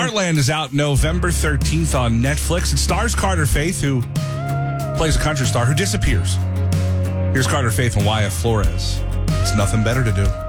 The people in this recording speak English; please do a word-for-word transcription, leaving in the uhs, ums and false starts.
Heartland is out November thirteenth on Netflix. It stars Carter Faith, who plays a country star who disappears. Here's Carter Faith and Y F Flores. It's nothing better to do.